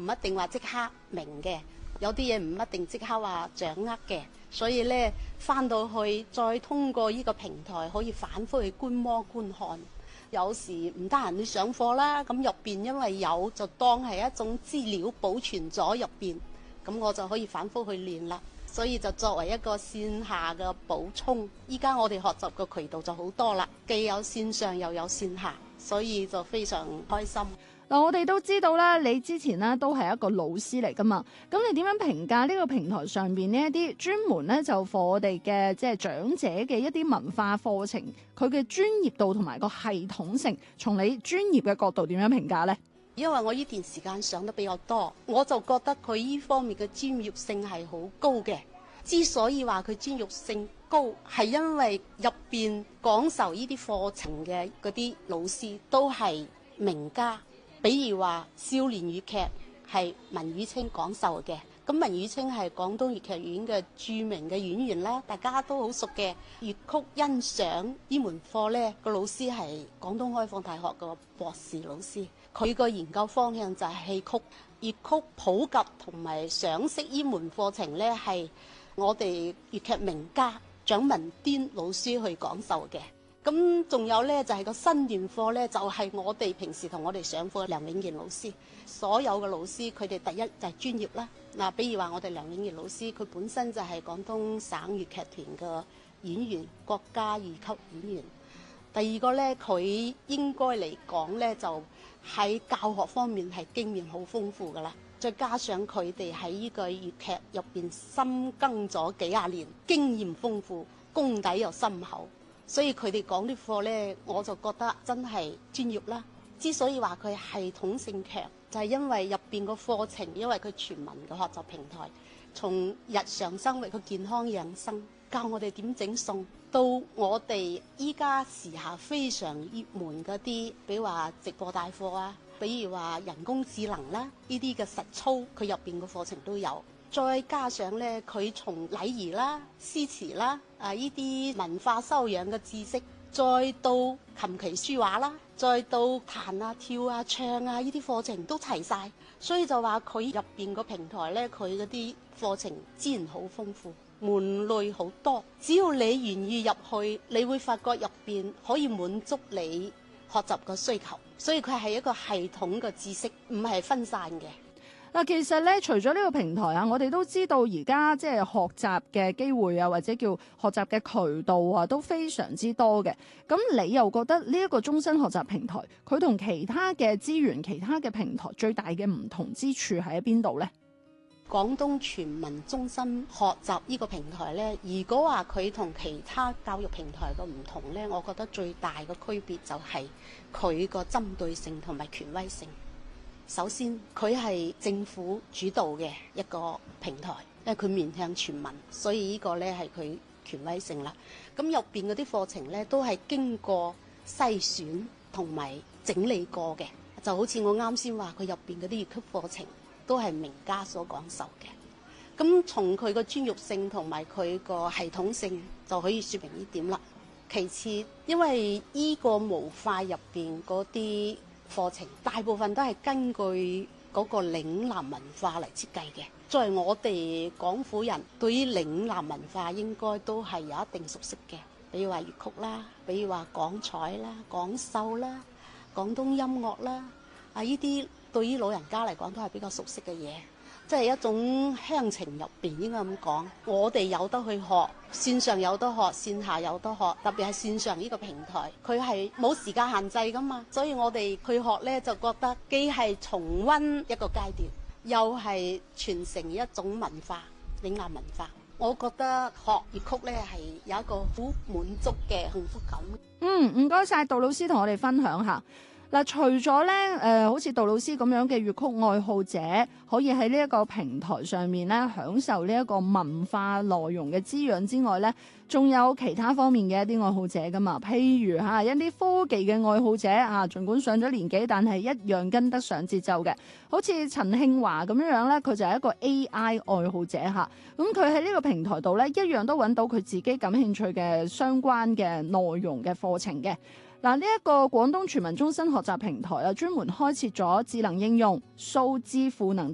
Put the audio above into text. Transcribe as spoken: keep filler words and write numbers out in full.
一定話即刻明嘅，有啲嘢唔一定即刻話掌握嘅，所以咧翻到去再通過呢個平台可以反覆去觀摩觀看。有時唔得閒去上課啦，咁入邊因為有就當係一種資料保存咗入邊，咁我就可以反覆去練啦。所以就作為一個線下嘅補充，依家我哋學習嘅渠道就好多啦，既有線上又有線下，所以就非常開心。 嗱，我哋都知道啦，你之前咧都係一個老師嚟噶嘛，咁你點樣評價呢個平台上邊呢一啲專門咧就課我哋嘅即係長者嘅一啲文化課程，佢嘅專業度同埋個系統性，從你專業嘅角度點樣評價呢？ 因為我呢段時間上得比較多，我就覺得佢呢方面嘅專業性係好高嘅。之所以話佢專業性高，係因為入邊講授呢啲課程嘅嗰啲老師都係名家。比如話少年粵劇係文宇清講授嘅，咁文宇清係廣東粵劇院嘅著名嘅演員啦，大家都好熟嘅。粵曲欣賞呢門課呢，個老師係廣東開放大學嘅博士老師，佢個研究方向就係戲曲。粵曲普及同埋賞識呢門課程呢，係我哋粵劇名家蔣文端老師去講授嘅。咁仲有呢，就係個新段課呢，就係我哋平時同我哋上課嘅梁永健老師。所有嘅老師佢哋第一就係專業啦。嗱，比如話我哋梁永健老師，佢本身就係廣東省粵劇團嘅演員，國家二級演員。第二個呢，佢應該嚟講呢，就喺教學方面係經驗好豐富噶啦。再加上佢哋喺呢個粵劇入邊深耕咗幾廿年，經驗豐富，功底又深厚。所以佢哋講啲課呢，我就覺得真係專業啦。之所以話佢系統性強，就係因為入邊個課程，因為佢全民嘅學習平台，從日常生活嘅健康養生，教我哋點整餸，到我哋依家時下非常熱門嗰啲，比如話直播帶貨啊，比如話人工智能啦，呢啲嘅實操，佢入邊嘅課程都有。再加上咧，佢從禮儀啦、詩詞啦、啊呢啲文化修養嘅知識，再到琴棋書畫啦，再到彈啊、跳啊、唱啊呢啲課程都齊晒。所以就話佢入邊個平台咧，佢嗰啲課程資源好豐富，門類好多。只要你願意入去，你會發覺入邊可以滿足你學習嘅需求。所以佢係一個系統嘅知識，唔係分散嘅。 嗱，其實咧，除咗呢個平台啊，我哋都知道而家即係學習嘅機會啊，或者叫學習嘅渠道啊，都非常之多嘅。咁你又覺得呢一個終身學習平台，佢同其他嘅資源、其他嘅平台最大嘅唔同之處喺邊度呢？ 廣東全民終身學習呢個平台呢，如果話佢同其他教育平台嘅唔同呢，我覺得最大嘅區別就係佢個針對性同埋權威性。首先，佢係政府主導嘅一個平台，因為佢面向全民，所以呢個呢係佢權威性啦。咁入邊嗰啲課程呢，都係經過篩選同埋整理過嘅，就好似我啱先話，佢入邊嗰啲粵曲課程都係名家所講授嘅。咁從佢個專業性同埋佢個系統性就可以説明呢點啦。其次，因為呢個模塊入邊嗰啲課程大部分都係根據嗰個嶺南文化嚟設計嘅。作為我哋廣府人，對於嶺南文化應該都係有一定熟悉嘅，比如話粵曲啦，比如話廣彩啦、廣繡啦、廣東音樂啦，啊呢啲對於老人家嚟講都係比較熟悉嘅嘢。即係一種鄉情入邊，應該咁講。我哋有得去學，線上有得學，線下有得學。特別係線上呢個平台，佢係冇時間限制噶嘛，所以我哋去學呢，就覺得既係重溫一個階段，又係傳承一種文化，嶺南文化。我覺得學粵曲呢係有一個好滿足嘅幸福感。 嗯，唔該晒杜老師同我哋分享下。嗱，除咗咧，誒、呃，好似杜老師咁樣嘅粵曲愛好者，可以喺呢一個平台上面咧，享受呢一個文化內容嘅滋養之外咧，仲有其他方面嘅一啲愛好者噶嘛？譬如嚇一啲科技嘅愛好者啊，儘管上咗年紀，但係一樣跟得上節奏嘅。好似陳慶華咁樣樣咧，佢就係一個 A I 愛好者嚇。咁佢喺呢個平台度咧，一樣都揾到佢自己感興趣嘅相關嘅內容嘅課程嘅。嗱，呢一個廣東全民終身學習平台啊，專門開設咗智能應用、數字賦能等